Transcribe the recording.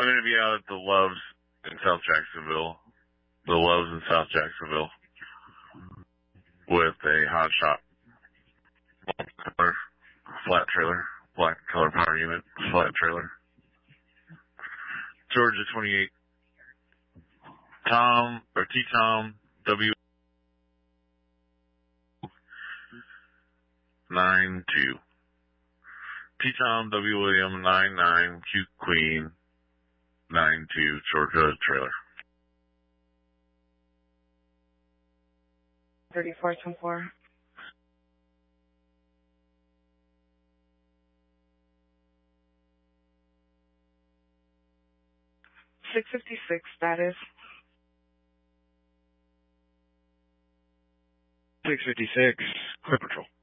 I'm going to be out at the Loves in South Jacksonville. The Loves in South Jacksonville. With a hot shot. Color, flat trailer. Black color power unit. Flat trailer. Georgia 28. T-Tom, W. 92. T-Tom, W. William, 99, Q Queen, 92, Georgia trailer. 3424. 656 status. 656, Clear Patrol.